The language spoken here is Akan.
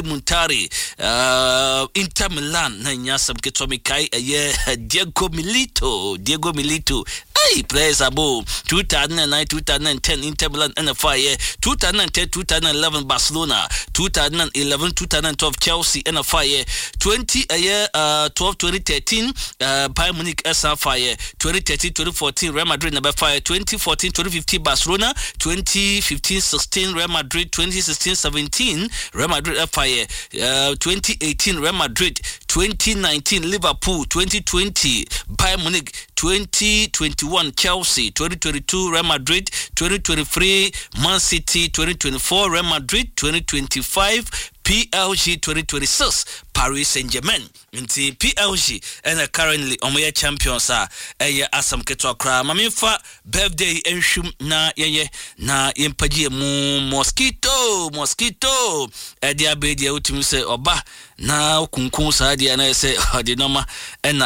Muntari Inter Milan na nyasam ketomi kai Diego Milito hey players abo 2009 2010 Inter Milan NFI 2010 2011 Barcelona 2011 2012 Chelsea NFI 2013 Bayern Munich SFI 2013 2014 Real Madrid number 5 2014 2015 Barcelona 2015-16 Real Madrid 2016-17 Real Madrid FI 2018 Real Madrid 2019 Liverpool 2020 Bayern Munich 2021 Chelsea 2022 Real Madrid 2023 Man City 2024 Real Madrid 2025 PLG 2026 Paris Saint-Germain inti PLG and currently omoye champions asam keto akra mamimfa birthday enhwum na yeye na yempagie mu mosquito dia be dia utimi se oba na kunkun sa dia na se odi noma na